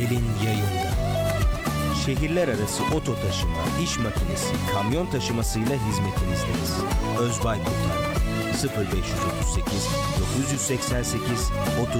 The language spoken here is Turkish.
Elin yayında. Şehirler arası oto taşıma, iş makinesi, kamyon taşımasıyla hizmetinizdeyiz. Özbay Kurtarma 0538 988 30